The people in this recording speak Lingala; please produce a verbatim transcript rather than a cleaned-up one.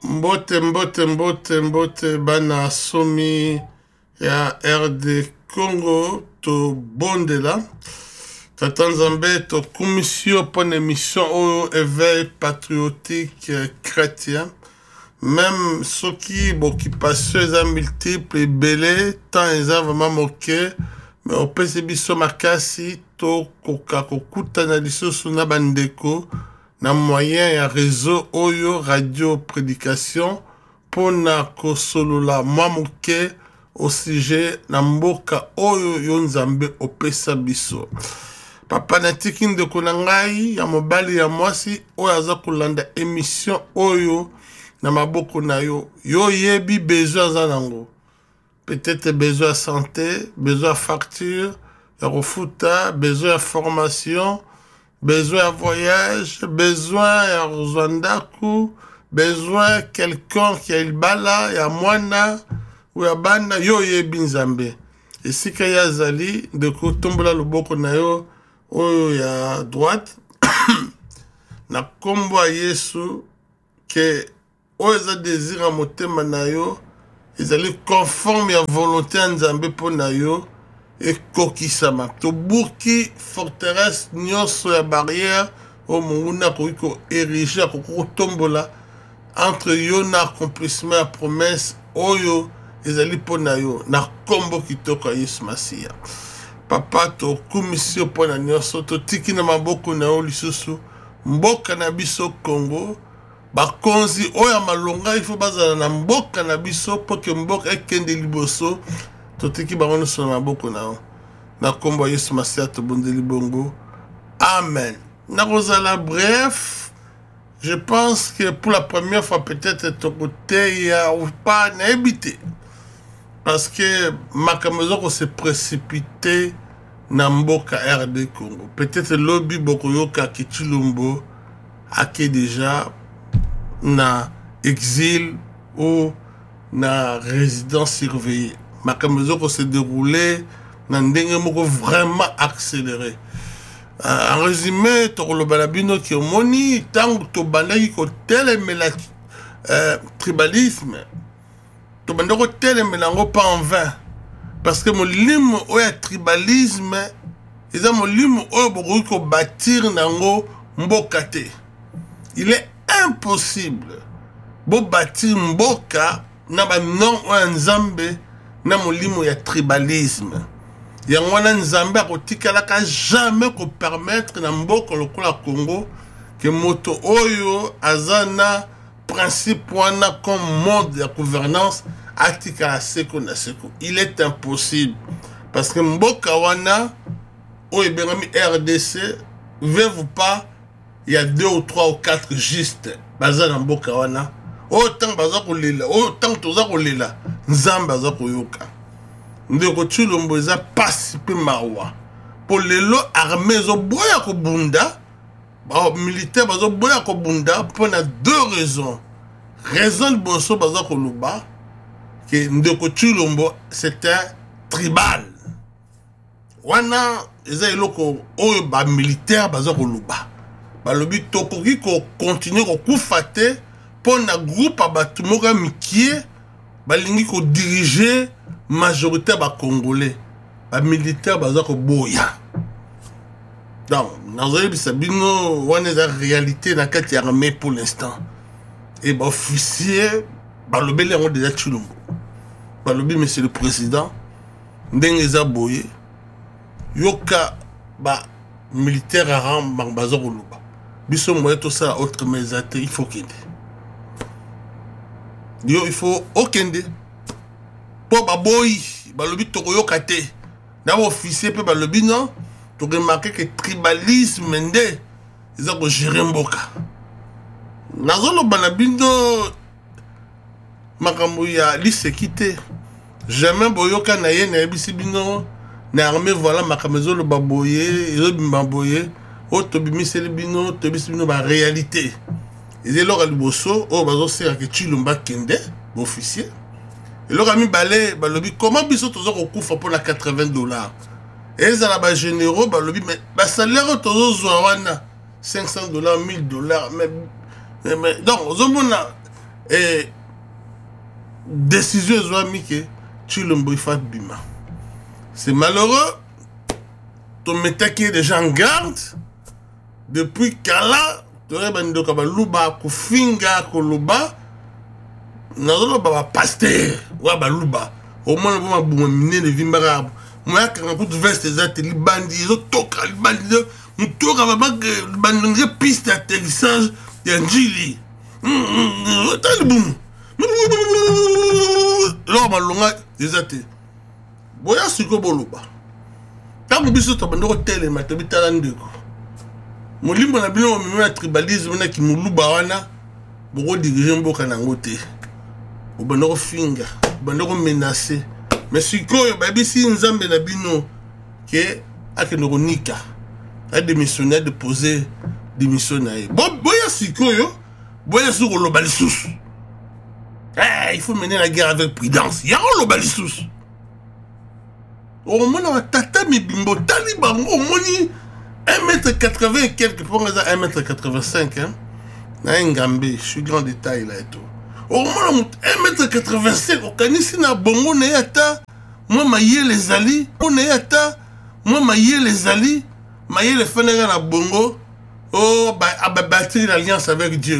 Mbote mbote mbote mbote bana somi ya R D Congo to bondela Tata Nzambe to commission pour une émission au éveil patriotique chrétien même ceux qui bon qui passent les multiples et belé tant ils ont vraiment moqué mais au P C B so makasi to koka kokuta na lisoso na bandeko na moyen ya réseau oyo radio prédication pona kosolola mamuke au sujet na mboka oyo yo Nzambe opesa biso papa na tiki ndeko na ngai ya mobali ya mwasi oyo aza kolanda émission oyo na maboko na yo yo yebi besoin aza nango peut-être besoin de santé besoin de facture ya kofuta besoin de formation besoin de voyage, besoin de Rwanda, besoin de quelqu'un qui a le bala, ya mwana, ou ya bana, yo ye binzambe. Et si kaya zali, de ko tombola loboko na yo, oyo ya droite, na kombo a Yesu, que oyo za désir a motema na yo, ezali conforme ya volonté ya Nzambe po na yo, et kokisama to buki forteresse nyonso ya barrière o munguna ko ko ériger ko tombola entre yo na accomplissement ya promesse oyo ezali pona yo na kombo kitoko Yesu Masia papa to commission pona nyonso to tiki na maboko na yo lisusu mboka na biso Congo bakonzi oya malonga ifo bazala na mboka na biso po ke mboka ekende liboso totiki bango so na boko na na kombo Yesu Masia to bondeli bongo amen na kozala bref je pense que pour la première fois peut-être ton côté ya ou pas na habité parce que makamzo ko se précipité na mboka R D Congo peut-être lobby boko yoka kitulumbo ake déjà na exil ou na résidence surveillée makamzo ko se déroulé na ndenge moko vraiment accéléré euh, en résumé to lo balabino ki omoni tango to bandaki ko telemela euh, tribalisme to bandako telemela ngo pas en vain parce que molimo oya tribalisme eza molimo oyo bokoki ko bâtir nango mboka te il est impossible bo bâtir mboka na ba non oya Nzambe na molimo ya tribalisme ya ngwana Nzambe akotikalaka jamais ko permettre na mboka lokola Congo que moto oyo azana principe wana comme mode de gouvernance atikala seko na seko il est impossible parce que mboka wana oyo bengami R D C veut pas il y a deux ou trois ou quatre juste bazana mboka wana autant baza kolela autant toza kolela Nzambe aza koyoka ndeko Tshilombo eza pasi pe mawa po lelo armée zo boya ko bunda ba militaire bazo boya ko bunda pour na deux raisons raison de boso baza ko luba que ndeko Tshilombo c'était tribal wana eza eloko oyo ba militaire baza ko luba ba lobi tokoki ko continuer ko kufate pour na groupe abatu moka mikie balingi ko diriger majorité ba congolais ba militaire baza ko boya donc nazoyi bisabino wana za réalité na kati ya armée pour l'instant et ba officier ba lobeli yango déjà Tshilombo ba lobi monsieur le président ndenge za boye yoka ba militaire aram baza ko luba biso moye to ça autre mais il faut kende yo il faut okende po baboyi balobi tokoyoka te na officier pe balobi non to remarquer que tribalisme nde eza ko gérer mboka nazoloba na bindo makambo ya lisekite jamais boyoka na ye na ebisi bino na armée voilà makambo ezoloba boye ezobima boye o tobimiseli bino tobisi bino ba réalité ezelo liboso o bazosera ke Tshilombo kende officier et le ami balé balobi comment biso tozo ko kufa pour la quatre-vingts dollars et ça la ba généraux balobi mais ba salaire tozo zwa wana cinq cents dollars mille dollars mais mais donc zomona et décision ezwami ke Tshilombo ifa bima. C'est malheureux. Ton metaki déjà en garde depuis kala tore bandoka baluba kufinga koloba nazolo baba pasteur wa baluba au moins ba buma minene vimbara moi quand on peut veste ezate libandi zo toka libandi mutoka baba bandonge piste d'atterrissage ya njili talibum lo malonga ezate boya siko boluba tango biso to bandoko tele matobitala ndeko molimbo na bino mimi na tribalisme na kimuluba wana boko diriger mboka nango te obandoko finga bandoko menacer mais sikoyo babisi nzambe na bino ke akendoko nika a démissionner de poser démission na ye bon boya sikoyo boya siko loba lisusu eh il faut mener la guerre avec prudence ya loba lisusu au moins tata mibimbo talibango au moins un mètre quatre-vingts et quelques pour un mètre quatre-vingt-cinq hein na ngambé je suis grand détail là et tout au moins un mètre quatre-vingt-cinq au kanisi na bongo na yata moi maye les ali on yata moi maye les ali maye les fenera na bongo oh bah a bâtir l'alliance avec Dieu.